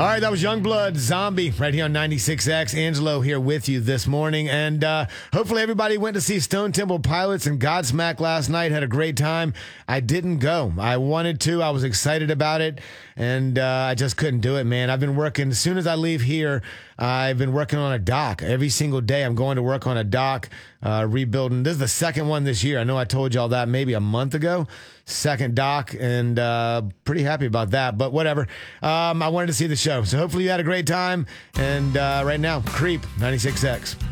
All right, that was Youngblood Zombie right here on 96X. Angelo here with you this morning. And hopefully everybody went to see Stone Temple Pilots and Godsmack last night. Had a great time. I didn't go. I wanted to. I was excited about it. And I just couldn't do it, man. I've been working. As soon as I leave here, I've been working on a dock. Every single day I'm going to work on a dock, rebuilding. This is the second one this year. I know I told y'all that maybe a month ago. Second dock, and pretty happy about that. But whatever. I wanted to see the show. So hopefully you had a great time. And right now, Creep, 96X.